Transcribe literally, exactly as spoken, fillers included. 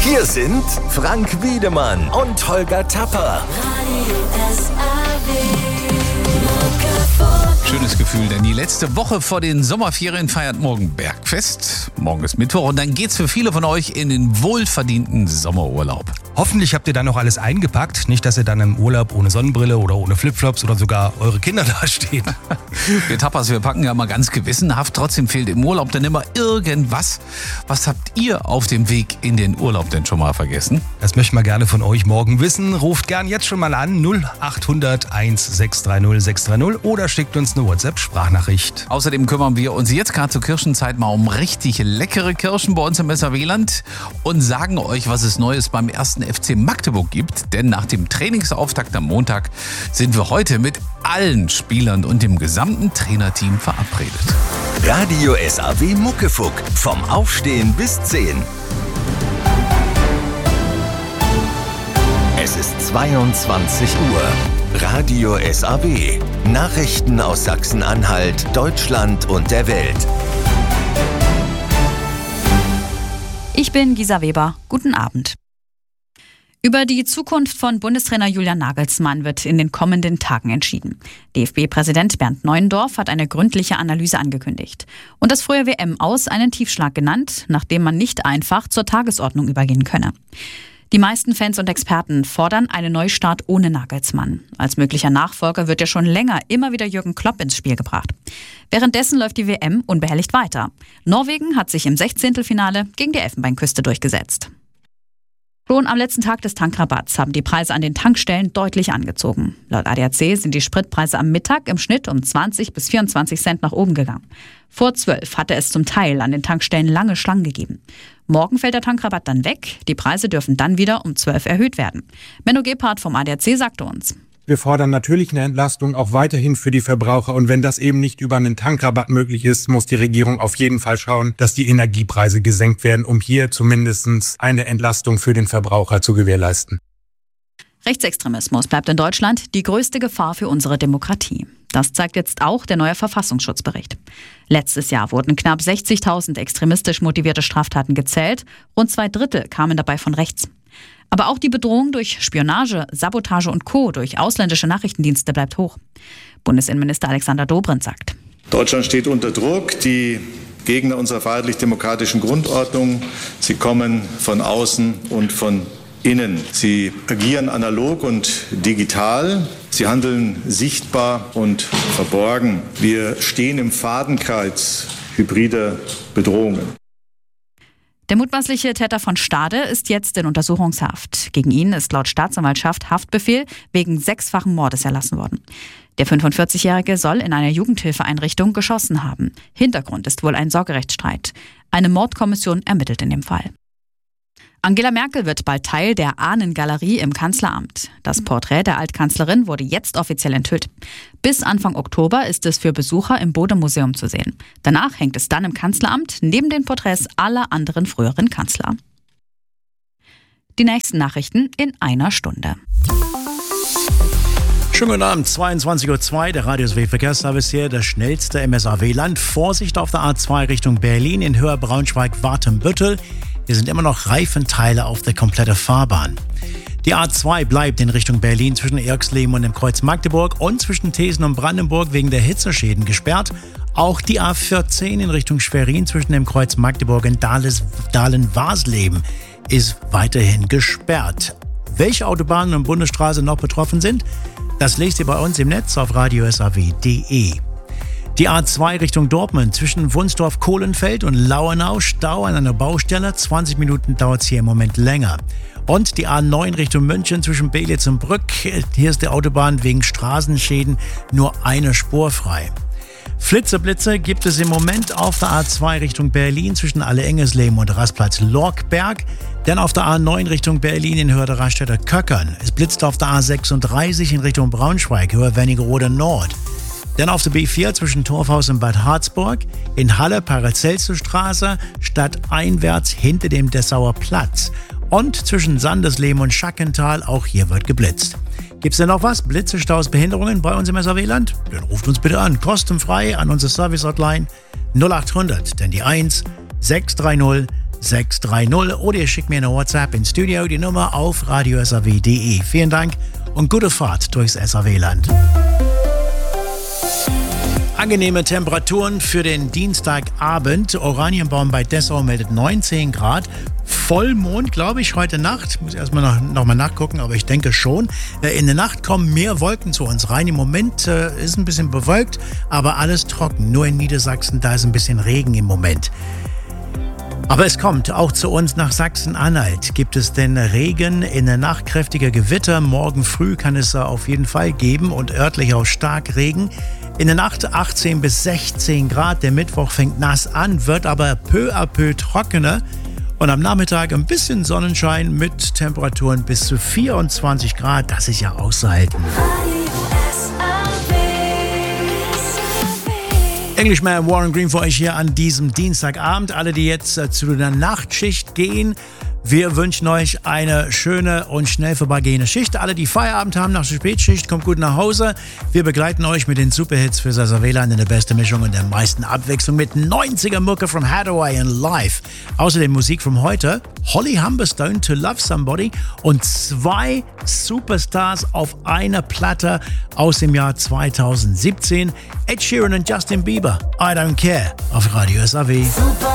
Hier sind Frank Wiedemann und Holger Tapper. Schönes Gefühl, denn die letzte Woche vor den Sommerferien feiert morgen Bergfest. Morgen ist Mittwoch und dann geht's für viele von euch in den wohlverdienten Sommerurlaub. Hoffentlich habt ihr dann noch alles eingepackt. Nicht, dass ihr dann im Urlaub ohne Sonnenbrille oder ohne Flipflops oder sogar eure Kinder da stehen. Wir Tappers, wir packen ja mal ganz gewissenhaft. Trotzdem fehlt im Urlaub dann immer irgendwas. Was habt ihr auf dem Weg in den Urlaub denn schon mal vergessen? Das möchten wir gerne von euch morgen wissen. Ruft gern jetzt schon mal an null acht hundert eins sechs drei null sechs drei null oder schickt uns eine WhatsApp-Sprachnachricht. Außerdem kümmern wir uns jetzt gerade zur Kirschenzeit mal um richtig leckere Kirschen bei uns im S A W-Land und sagen euch, was es Neues beim ersten F C Magdeburg gibt. Denn nach dem Trainingsauftakt am Montag sind wir heute mit allen Spielern und dem gesamten Trainerteam verabredet. Radio S A W Muckefuck. Vom Aufstehen bis zehn. Es ist zweiundzwanzig Uhr. Radio S A W. Nachrichten aus Sachsen-Anhalt, Deutschland und der Welt. Ich bin Gisa Weber. Guten Abend. Über die Zukunft von Bundestrainer Julian Nagelsmann wird in den kommenden Tagen entschieden. D F B-Präsident Bernd Neuendorf hat eine gründliche Analyse angekündigt. Und das frühe W M-Aus einen Tiefschlag genannt, nachdem man nicht einfach zur Tagesordnung übergehen könne. Die meisten Fans und Experten fordern einen Neustart ohne Nagelsmann. Als möglicher Nachfolger wird ja schon länger immer wieder Jürgen Klopp ins Spiel gebracht. Währenddessen läuft die W M unbehelligt weiter. Norwegen hat sich im Sechzehntelfinale gegen die Elfenbeinküste durchgesetzt. Schon am letzten Tag des Tankrabatts haben die Preise an den Tankstellen deutlich angezogen. Laut A D A C sind die Spritpreise am Mittag im Schnitt um zwanzig bis vierundzwanzig Cent nach oben gegangen. Vor zwölf hatte es zum Teil an den Tankstellen lange Schlangen gegeben. Morgen fällt der Tankrabatt dann weg. Die Preise dürfen dann wieder um zwölf erhöht werden. Menno Gebhardt vom A D A C sagte uns: Wir fordern natürlich eine Entlastung auch weiterhin für die Verbraucher. Und wenn das eben nicht über einen Tankrabatt möglich ist, muss die Regierung auf jeden Fall schauen, dass die Energiepreise gesenkt werden, um hier zumindest eine Entlastung für den Verbraucher zu gewährleisten. Rechtsextremismus bleibt in Deutschland die größte Gefahr für unsere Demokratie. Das zeigt jetzt auch der neue Verfassungsschutzbericht. Letztes Jahr wurden knapp sechzigtausend extremistisch motivierte Straftaten gezählt. Rund zwei Drittel kamen dabei von rechts. Aber auch die Bedrohung durch Spionage, Sabotage und Co. durch ausländische Nachrichtendienste bleibt hoch. Bundesinnenminister Alexander Dobrindt sagt: Deutschland steht unter Druck. Die Gegner unserer freiheitlich-demokratischen Grundordnung, sie kommen von außen und von innen. Sie agieren analog und digital. Sie handeln sichtbar und verborgen. Wir stehen im Fadenkreuz hybrider Bedrohungen. Der mutmaßliche Täter von Stade ist jetzt in Untersuchungshaft. Gegen ihn ist laut Staatsanwaltschaft Haftbefehl wegen sechsfachen Mordes erlassen worden. Der fünfundvierzigjährige soll in einer Jugendhilfeeinrichtung geschossen haben. Hintergrund ist wohl ein Sorgerechtsstreit. Eine Mordkommission ermittelt in dem Fall. Angela Merkel wird bald Teil der Ahnengalerie im Kanzleramt. Das Porträt der Altkanzlerin wurde jetzt offiziell enthüllt. Bis Anfang Oktober ist es für Besucher im Bode-Museum zu sehen. Danach hängt es dann im Kanzleramt neben den Porträts aller anderen früheren Kanzler. Die nächsten Nachrichten in einer Stunde. Schönen guten Abend, zweiundzwanzig Uhr zwei, der Radio S A W Verkehrsservice hier, das schnellste im S A W-Land. Vorsicht auf der A zwei Richtung Berlin in Höhe Braunschweig-Watenbüttel. Hier sind immer noch Reifenteile auf der kompletten Fahrbahn. Die A zwei bleibt in Richtung Berlin zwischen Erxleben und dem Kreuz Magdeburg und zwischen Thesen und Brandenburg wegen der Hitzeschäden gesperrt. Auch die A vierzehn in Richtung Schwerin zwischen dem Kreuz Magdeburg und Dahlen-Wasleben ist weiterhin gesperrt. Welche Autobahnen und Bundesstraßen noch betroffen sind, das lest ihr bei uns im Netz auf radio s a w punkt d e. Die A zwei Richtung Dortmund zwischen Wunsdorf-Kohlenfeld und Lauenau, Stau an einer Baustelle. zwanzig Minuten dauert es hier im Moment länger. Und die A neun Richtung München zwischen Belitz und Brück. Hier ist die Autobahn wegen Straßenschäden nur eine Spur frei. Flitzeblitze gibt es im Moment auf der A zwei Richtung Berlin zwischen Alle-Engesleben und Rastplatz Lorkberg. Denn auf der A neun Richtung Berlin in Höhe der Raststätte Köckern. Es blitzt auf der A sechsunddreißig in Richtung Braunschweig, Höhe Wernigerode Nord. Dann auf der B vier zwischen Torfhaus und Bad Harzburg, in Halle Paracelsusstraße, stadteinwärts hinter dem Dessauer Platz. Und zwischen Sandersleben und Schackental, auch hier wird geblitzt. Gibt's denn noch was? Blitze, Staus, Behinderungen bei uns im S A W-Land? Dann ruft uns bitte an, kostenfrei an unsere Service-Hotline null acht hundert, denn die eins sechs drei null sechs drei null oder ihr schickt mir eine WhatsApp ins Studio, die Nummer auf radio s a w punkt d e. Vielen Dank und gute Fahrt durchs S A W-Land. Angenehme Temperaturen für den Dienstagabend. Oranienbaum bei Dessau meldet neunzehn Grad. Vollmond, glaube ich, heute Nacht. Muss erstmal noch, noch mal nachgucken, aber ich denke schon. In der Nacht kommen mehr Wolken zu uns rein. Im Moment äh, ist ein bisschen bewölkt, aber alles trocken. Nur in Niedersachsen, da ist ein bisschen Regen im Moment. Aber es kommt auch zu uns nach Sachsen-Anhalt. Gibt es denn Regen, in der Nacht kräftiger Gewitter? Morgen früh kann es auf jeden Fall geben und örtlich auch stark Regen. In der Nacht achtzehn bis sechzehn Grad. Der Mittwoch fängt nass an, wird aber peu à peu trockener. Und am Nachmittag ein bisschen Sonnenschein mit Temperaturen bis zu vierundzwanzig Grad. Das ist ja auszuhalten. Englishman Warren Green für euch hier an diesem Dienstagabend. Alle, die jetzt äh, zu der Nachtschicht gehen, wir wünschen euch eine schöne und schnell vorbeigehende Schicht. Alle, die Feierabend haben nach der Spätschicht, kommt gut nach Hause. Wir begleiten euch mit den Superhits für S A W-Land in der besten Mischung und der meisten Abwechslung mit neunziger-Mucke from Hathaway and Live. Außerdem Musik von heute, Holly Humberstone, To Love Somebody und zwei Superstars auf einer Platte aus dem Jahr zweitausendsiebzehn. Ed Sheeran und Justin Bieber, I Don't Care auf Radio S A W.